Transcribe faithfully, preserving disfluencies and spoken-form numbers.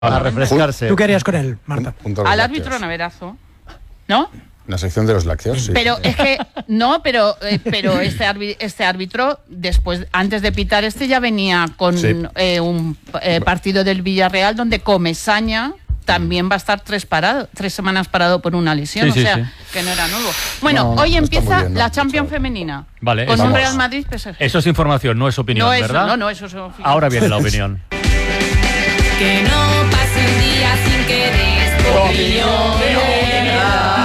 A refrescarse. ¿Tú qué harías con él, Marta? Al árbitro Naverazo, ¿no? La sección de los lácteos, sí. Pero es que, no, pero, eh, pero este, árbitro, este árbitro, después, antes de pitar este, ya venía con sí. eh, un eh, partido del Villarreal donde Comesaña también va a estar tres, parado, tres semanas parado por una lesión, sí, o sea, sí, sí. que no era nuevo. Bueno, no, no, hoy no empieza bien, la no, Champions no, femenina vale, con eso, un Real Madrid P S G. Eso es información, no es opinión, no, eso, ¿verdad? No, no, eso es opinión. Ahora viene la opinión. Que no pase un día sin que des opinión.